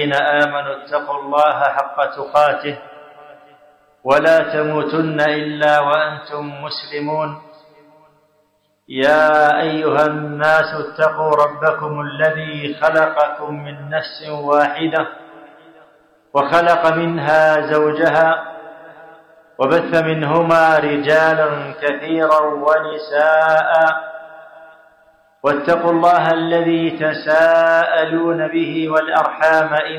الذين آمنوا اتقوا الله حق تقاته ولا تموتن إلا وأنتم مسلمون. يا أيها الناس اتقوا ربكم الذي خلقكم من نفس واحدة وخلق منها زوجها وبث منهما رجالا كثيرا ونساء، واتقوا الله الذي تساءلون به والأرحام